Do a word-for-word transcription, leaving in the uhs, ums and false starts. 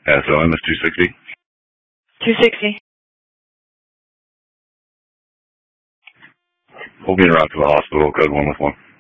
S O M is two sixty. two sixty. We'll be en route to the hospital, code one with one.